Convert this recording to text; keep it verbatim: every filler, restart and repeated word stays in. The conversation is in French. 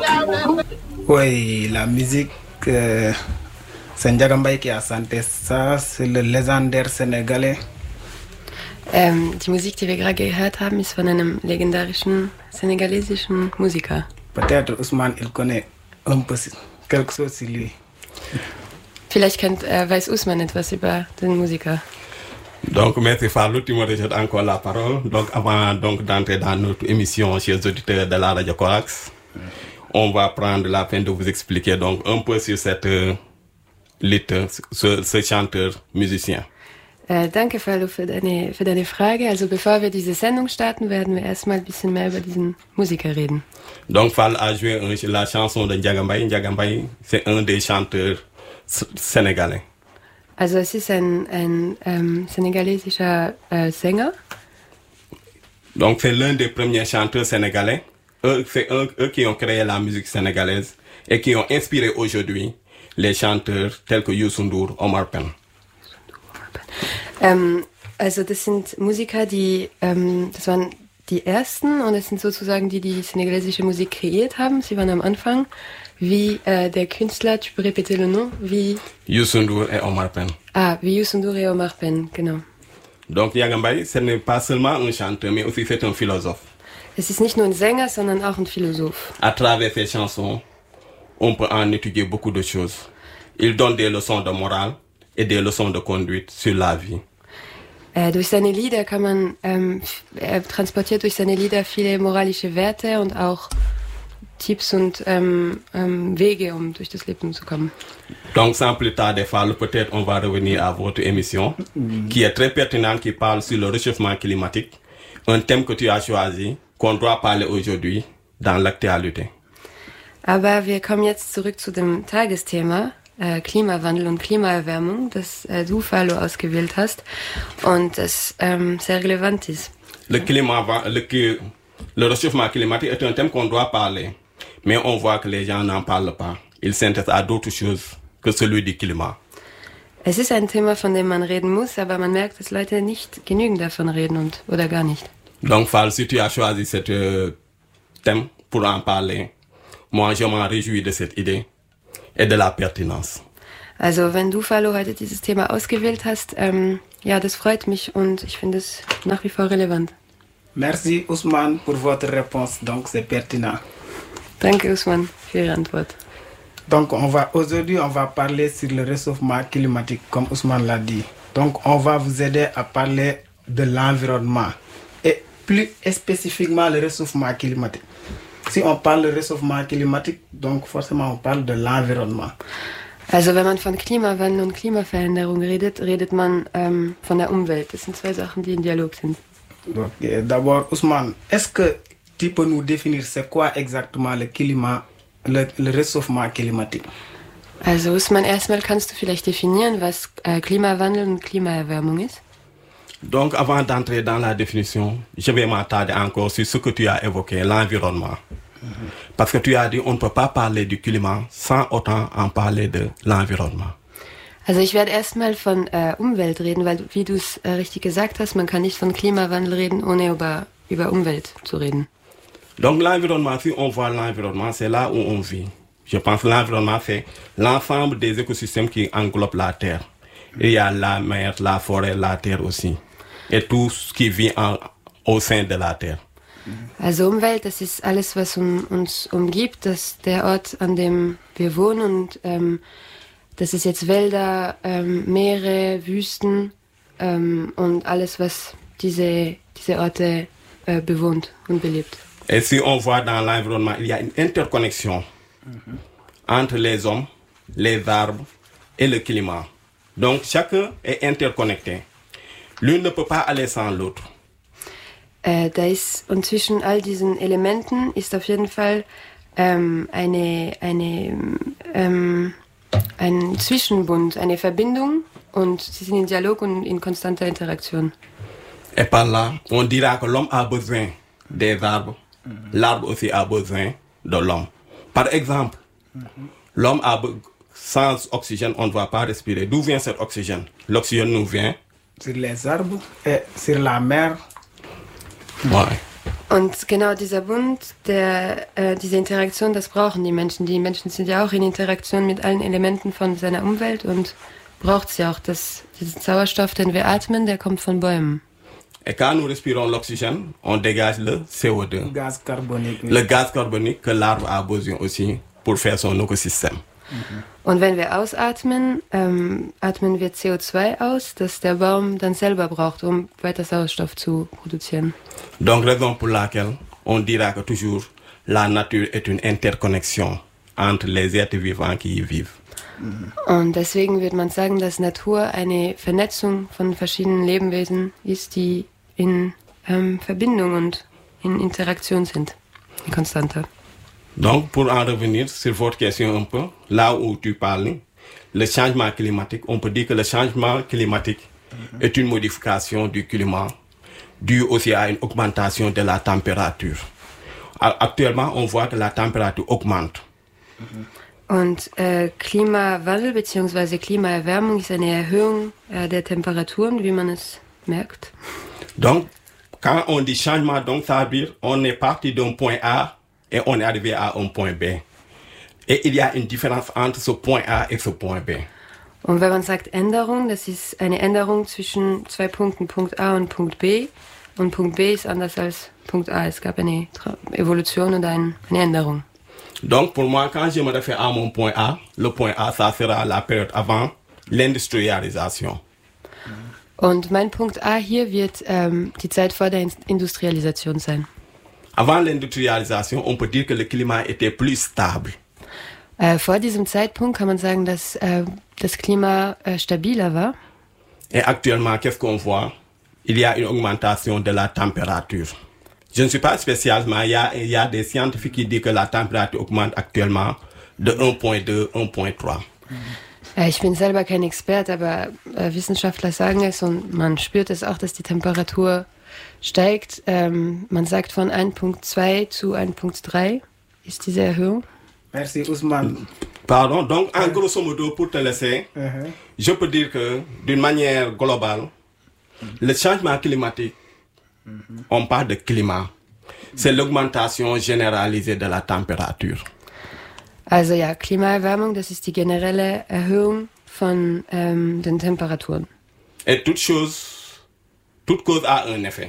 Oui, la musique, euh, c'est Ndiaga Mbaye qui a chanté ça, c'est le légendaire sénégalais. Ähm, die Musik, die wir gerade gehört haben, ist von einem legendarischen senegalesischen Musiker. Peut-être Ousmane, il connaît un peu quelque chose sur lui. Vielleicht kennt, äh, weiß Ousmane etwas über den Musiker. Donc, merci Fallou, tu me rejettes encore la parole. Donc, avant donc, d'entrer dans notre émission, chers auditeurs de la Radio Coax, on va prendre la peine de vous expliquer donc un peu sur cette euh, lutte, ce, ce chanteur musicien. Äh, danke, Fallou, für deine, für deine Frage. Also, bevor wir diese Sendung starten, werden wir erstmal ein bisschen mehr über diesen Musiker reden. Donc, Fallou a joué la chanson de Ndiaga Mbaye. Ndiaga Mbaye, c'est un des chanteurs sénégalais. Also es ist ein, ein ähm, senegalesischer äh, Sänger. Donc c'est l'un des premiers chanteurs sénégalais. Eux, c'est eux, eux qui ont créé la musique sénégalaise et qui ont inspiré aujourd'hui les chanteurs tels que Youssou N'Dour, Omar Pène. Ähm, also das sind Musiker, die, ähm, das waren die ersten und es sind sozusagen die, die senegalesische Musik kreiert haben. Sie waren am Anfang. Wie äh, der Künstler, tu peux répéter le nom? Wie Youssou N'Dour et Omar Pène. Ah, wie Youssou N'Dour et Omar Pène, genau. Donc Ndiaga Mbaye, ce n'est pas seulement un chanteur, mais aussi c'est un philosophe. Es ist nicht nur ein Sänger, sondern auch ein Philosoph. À travers ses chansons, on peut en étudier beaucoup de choses. Il donne des leçons de morale et des leçons de conduite sur la vie. Äh, durch seine Lieder kann man, ähm, er transportiert durch seine Lieder viele moralische Werte und auch Tipps und ähm, ähm, Wege, um durch das Leben zu kommen. Donc, sans plus tarder, Fallou, peut-être on va revenir à votre émission, mmh. qui est très pertinente, qui parle sur le réchauffement climatique, un thème que tu as choisi, qu'on doit parler aujourd'hui dans l'actualité. Aber wir kommen jetzt zurück zu dem Tagesthema, äh, Klimawandel und Klimaerwärmung, das äh, du, Fallou, ausgewählt hast und das ähm, sehr relevant ist. Le, climat, le, le réchauffement climatique est un thème qu'on doit parler. Mais on voit que les gens n'en parlent pas. Ils s'intéressent à d'autres choses que celui du Klima. Es ist ein Thema, von dem man reden muss, aber man merkt, dass Leute nicht genügend davon reden und, oder gar nicht. Donc, Fall, si tu as choisi ce euh, thème pour en parler, moi, je m'en réjouis de cette idée et de la pertinence. Also, wenn du, Fallou, heute dieses Thema ausgewählt hast, ähm, ja, das freut mich und ich finde es nach wie vor relevant. Merci, Ousmane, pour votre réponse. Donc, c'est pertinent. Danke, Ousmane, für Ihre Antwort. Donc, on va, aujourd'hui, on va parler sur le réchauffement climatique, comme Ousmane l'a dit. Donc, on va vous aider à parler de l'environnement et plus spécifiquement le réchauffement climatique. Si on parle de réchauffement climatique, donc forcément, on parle de l'environnement. Also, wenn man von Klimawandel und Klimaveränderung redet, redet man ähm, von der Umwelt. Das sind zwei Sachen, die in Dialog sind. Donc, d'abord, Ousmane, est-ce que tu peux nous définir c'est quoi exactement le climat, le, le réchauffement climatique? Also Ousmane, erstmal kannst du vielleicht definieren, was äh, Klimawandel und Klimaerwärmung ist? Donc avant d'entrer dans la définition, je vais m'attarder encore sur ce que tu as évoqué, l'environnement. Mm-hmm. Parce que tu as dit on ne peut pas parler du climat sans autant en parler de l'environnement. Also ich werde erstmal von äh, Umwelt reden, weil wie du es äh, richtig gesagt hast, man kann nicht von Klimawandel reden, ohne über, über Umwelt zu reden. Donc l'environnement, si on voit l'environnement, c'est là où on vit. Je pense que l'environnement, c'est l'ensemble des écosystèmes qui englobent la Terre. Il y a la mer, la forêt, la terre aussi. Et tout ce qui vit en, au sein de la Terre. Also Umwelt, das ist alles, was um, uns umgibt, das ist der Ort, an dem wir wohnen und ähm, das ist jetzt Wälder, ähm, Meere, Wüsten ähm, und alles, was diese, diese Orte äh, bewohnt und belebt. Et si on voit dans l'environnement, il y a une interconnexion mm-hmm. entre les hommes, les arbres et le climat. Donc chacun est interconnecté. L'une ne peut pas aller sans l'autre. Äh, da ist, und zwischen all diesen Elementen ist auf jeden Fall ähm, eine, eine, ähm, ein Zwischenbund, eine Verbindung und sie sind in Dialog und in konstanter Interaktion. Et par là, on dira que l'homme a besoin des arbres. Mm-hmm. L'arbre aussi a besoin de l'homme. Par exemple, mm-hmm. l'homme a be- sans oxygène, on ne va pas respirer. D'où vient cet oxygène? L'oxygène nous vient sur les arbres et sur la mer. Ouais. Und genau dieser Bund, der, äh, diese Interaktion, das brauchen die Menschen. Die Menschen sind ja auch in Interaktion mit allen Elementen von seiner Umwelt und braucht es ja auch. Das, diesen Sauerstoff, den wir atmen, der kommt von Bäumen. Et quand nous respirons l'oxygène, on dégage le C O deux. Gaz carbonique. Oui. Le gaz carbonique que l'arbre a besoin aussi pour faire son écosystème. Mhm. Und wenn wir ausatmen, ähm, atmen wir C O zwei aus, das der Baum dann selber braucht, um weiter Sauerstoff zu produzieren. Donc, raison pour laquelle on dira que toujours la nature est une interconnexion entre les êtres vivants qui y vivent. Und deswegen wird man sagen, dass Natur eine Vernetzung von verschiedenen Lebewesen ist, die in ähm, Verbindung und in Interaktion sind, in konstanter. Donc, pour en revenir sur votre question un peu, là où tu parles, le changement climatique, on peut dire que le changement climatique mm-hmm. est une modification du climat due aussi à une augmentation de la température. Actuellement, on voit que la température augmente. Mm-hmm. Und äh, Klimawandel bzw. Klimaerwärmung ist eine Erhöhung äh, der Temperaturen, wie man es merkt. Donc, quand on dit changement, donc ça veut dire on est parti d'un point A et on est arrivé à un point B. Et il y a une différence entre ce point A et ce point B. Und wenn man sagt Änderung, das ist eine Änderung zwischen zwei Punkten, Punkt A und Punkt B. Und Punkt B ist anders als Punkt A. Es gab eine Tra- Evolution und ein, eine Änderung. Donc pour moi, quand je me réfère à mon point A, le point A, ça sera la période avant l'industrialisation. Und mein Punkt A hier wird ähm, die Zeit vor der Industrialisation sein. Avant l'industrialisation, on peut dire que le climat était plus stable. Äh, vor diesem Zeitpunkt kann man sagen, dass äh, das Klima äh, stabiler war. Et actuellement, qu'est-ce qu'on voit? Il y a une augmentation de la température. Je ne suis pas spécialement, il y a, il y a des scientifiques qui disent que la température augmente actuellement de un virgule deux, un virgule trois. Äh, ich bin selber kein Experte, aber äh, Wissenschaftler sagen es und man spürt es auch, dass die Temperatur steigt. Ähm, man sagt von eins Komma zwei zu eins Komma drei ist diese Erhöhung. Merci Ousmane. Pardon, donc en grosso modo, pour te laisser, uh-huh. je peux dire que d'une manière globale, uh-huh. le changement climatique, uh-huh. on parle de climat, c'est l'augmentation généralisée de la température. Also ja, Klimaerwärmung, das ist die generelle Erhöhung von ähm, den Temperaturen. Et toute chose, toute cause a un effet.